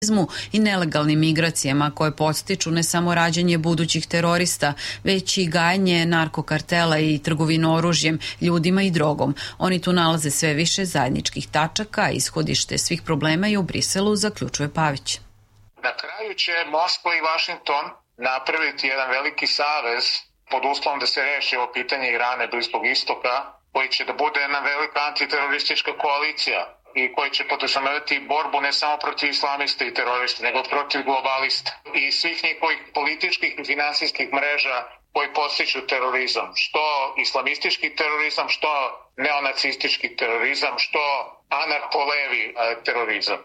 i nelegalnim migracijama koje podstiču ne samo rađanje budućih terorista, već i gajanje narkokartela i trgovinu oružjem, ljudima i drogom. Oni tu nalaze sve više zajedničkih tačaka, a ishodište svih problema je u Briselu, zaključuje Pavić. Na kraju će Moskva i Vašington napraviti jedan veliki savez pod uslovom da se reši ovo pitanje Irana i Bliskog istoka, koji će da bude jedna velika antiteroristička koalicija i koji će podrazumevati borbu ne samo protiv islamista i terorista, nego protiv globalista i svih njihovih političkih i finansijskih mreža koji podstiču terorizam, što islamistički terorizam, što neonacistički terorizam, što anarcho-levi terorizam.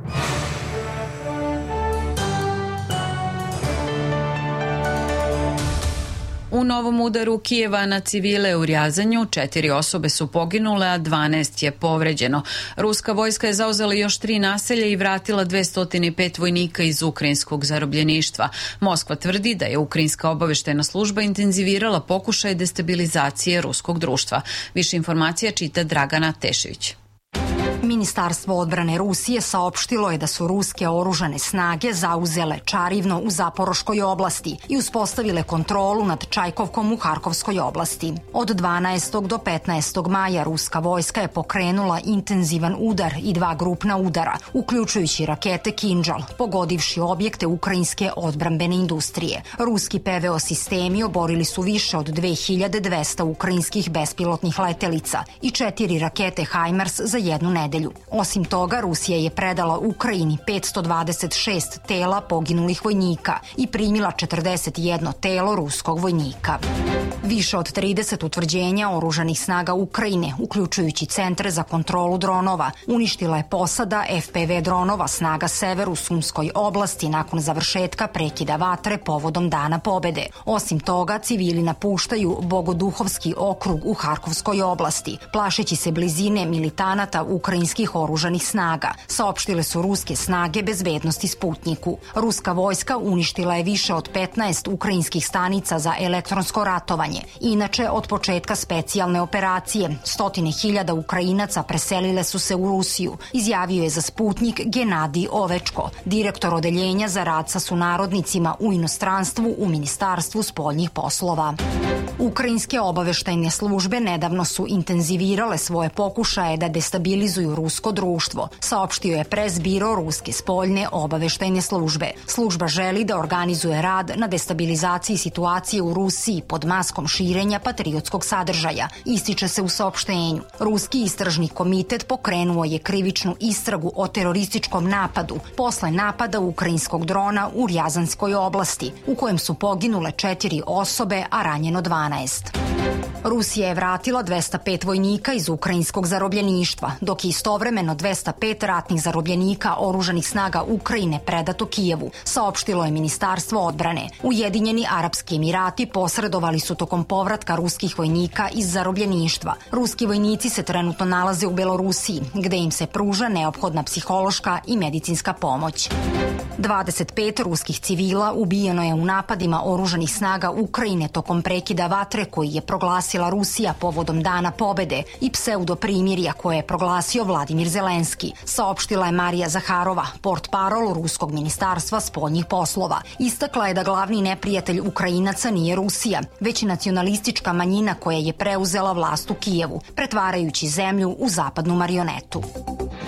U novom udaru Kijeva na civile u Rjazanju 4 osobe su poginule, a 12 je povređeno. Ruska vojska je zauzela još 3 naselja i vratila 205 vojnika iz ukrajinskog zarobljeništva. Moskva tvrdi da je ukrajinska obaveštajna služba intenzivirala pokušaj destabilizacije ruskog društva. Više informacija čita Dragana Tešević. Ministarstvo odbrane Rusije saopštilo je da su ruske oružane snage zauzele Čarivno u Zaporoškoj oblasti i uspostavile kontrolu nad Čajkovkom u Harkovskoj oblasti. Od 12. do 15. maja ruska vojska je pokrenula intenzivan udar i 2 grupna udara, uključujući rakete Kinžal, pogodivši objekte ukrajinske odbrambene industrije. Ruski PVO sistemi oborili su više od 2200 ukrajinskih bespilotnih letelica i 4 rakete HIMARS za jednu nedelju. Osim toga, Rusija je predala Ukrajini 526 tela poginulih vojnika i primila 41 telo ruskog vojnika. Više od 30 utvrđenja oružanih snaga Ukrajine, uključujući centre za kontrolu dronova, uništila je posada FPV dronova snaga Sever u Sumskoj oblasti nakon završetka prekida vatre povodom Dana pobede. Osim toga, civili napuštaju Bogoduhovski okrug u Harkovskoj oblasti, plašeći se blizine militanata ukrajinskih oružanih snaga, saopštile su ruske snage bezbednosti Sputniku. Ruska vojska uništila je više od 15 ukrajinskih stanica za elektronsko ratovanje. Inače, od početka specijalne operacije, 100.000 Ukrajinaca preselile su se u Rusiju, izjavio je za Sputnik Genadij Ovečko, direktor odeljenja za rad sa sunarodnicima u inostranstvu u Ministarstvu spoljnih poslova. Ukrajinske obaveštajne službe nedavno su intenzivirale svoje pokušaje da destabilizuju rusko društvo, saopštio je presbiro Ruske spoljne obaveštajne službe. Služba želi da organizuje rad na destabilizaciji situacije u Rusiji pod maskom širenja patriotskog sadržaja, ističe se u saopštenju. Ruski istražni komitet pokrenuo je krivičnu istragu o terorističkom napadu posle napada ukrajinskog drona u Rjazanskoj oblasti, u kojem su poginule 4 osobe, a ranjeno 12. Rusija je vratila 205 vojnika iz ukrajinskog zarobljeništva, dok je istovremeno 205 ratnih zarobljenika oružanih snaga Ukrajine predato Kijevu, saopštilo je Ministarstvo odbrane. Ujedinjeni Arapski Emirati posredovali su tokom povratka ruskih vojnika iz zarobljeništva. Ruski vojnici se trenutno nalaze u Belorusiji, gde im se pruža neophodna psihološka i medicinska pomoć. 25 ruskih civila ubijeno je u napadima oružanih snaga Ukrajine tokom prekida vatre koji je proglasila Rusija povodom Dana pobede i pseudoprimirja koje je proglasio Vladimir Zelenski, saopštila je Marija Zaharova, portparol Ruskog ministarstva spoljnih poslova. Istakla je da glavni neprijatelj Ukrajinaca nije Rusija, već nacionalistička manjina koja je preuzela vlast u Kijevu, pretvarajući zemlju u zapadnu marionetu.